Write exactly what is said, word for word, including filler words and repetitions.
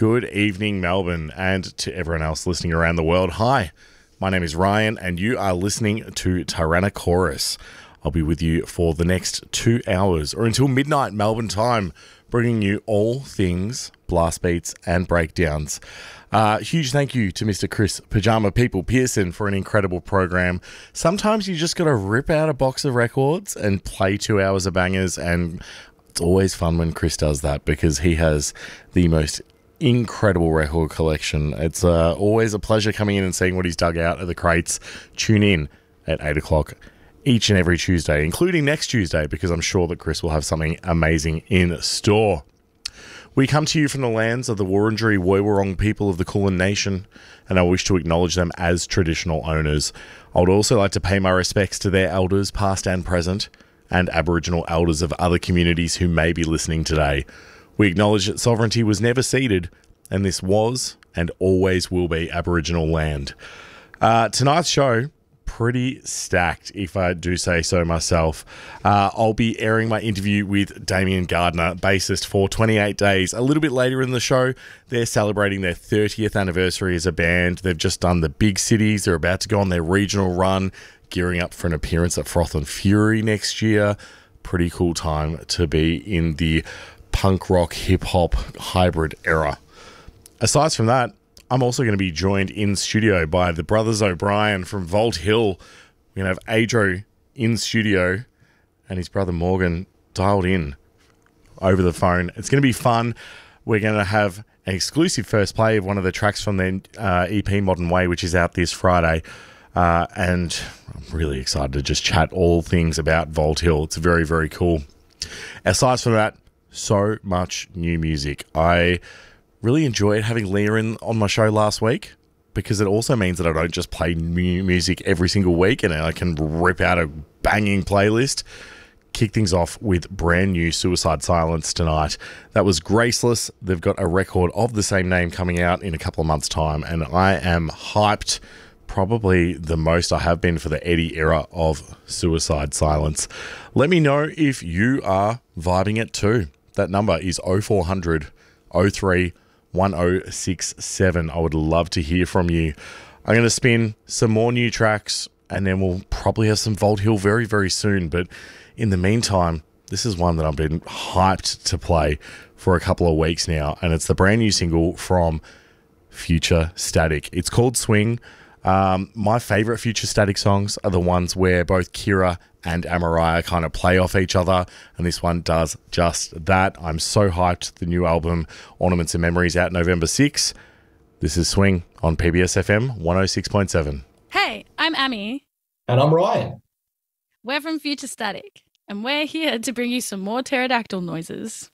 Good evening, Melbourne, and to everyone else listening around the world. Hi, my name is Ryan, and you are listening to Tyrannochorus. I'll be with you for the next two hours, or until midnight Melbourne time, bringing you all things blast beats and breakdowns. Uh, huge thank you to Mister Chris Pajama People Pearson for an incredible program. Sometimes you just got to rip out a box of records and play two hours of bangers, and it's always fun when Chris does that because he has the most incredible record collection. It's uh, always a pleasure coming in and seeing what he's dug out of the crates. Tune in at eight o'clock each and every Tuesday, including next Tuesday, because I'm sure that Chris will have something amazing in store. We come to you from the lands of the Wurundjeri Woiwurrung people of the Kulin Nation, and I wish to acknowledge them as traditional owners. I would also like to pay my respects to their elders, past and present, and Aboriginal elders of other communities who may be listening today. We acknowledge that sovereignty was never ceded, and this was and always will be Aboriginal land. Uh, tonight's show, pretty stacked, if I do say so myself. Uh, I'll be airing my interview with Damien Gardner, bassist for twenty-eight days. A little bit later in the show, they're celebrating their thirtieth anniversary as a band. They've just done the big cities. They're about to go on their regional run, gearing up for an appearance at Froth and Fury next year. Pretty cool time to be in the punk rock hip hop hybrid era. Aside from that, I'm also going to be joined in studio by the Brothers O'Brien from Vault Hill. We're going to have Adro in studio and his brother Morgan dialed in over the phone. It's going to be fun. We're going to have an exclusive first play of one of the tracks from their uh, E P Modern Way, which is out this Friday. Uh, and I'm really excited to just chat all things about Vault Hill. It's very, very cool. Aside from that, so much new music. I really enjoyed having Leah in on my show last week because it also means that I don't just play new music every single week and I can rip out a banging playlist. Kick things off with brand new Suicide Silence tonight. That was Graceless. They've got a record of the same name coming out in a couple of months' time, and I am hyped. Probably the most I have been for the Eddie era of Suicide Silence. Let me know if you are vibing it too. That number is oh four hundred oh three one oh six seven. I would love to hear from you. I'm going to spin some more new tracks and then we'll probably have some Vault Hill very, very soon. But in the meantime, this is one that I've been hyped to play for a couple of weeks now, and it's the brand new single from Future Static. It's called Swing. Um, my favourite Future Static songs are the ones where both Kira and Amariah kind of play off each other, and this one does just that. I'm so hyped. The new album, Ornaments and Memories, out November sixth. This is Swing on P B S F M one oh six point seven. Hey, I'm Amy. And I'm Ryan. We're from Future Static, and we're here to bring you some more pterodactyl noises.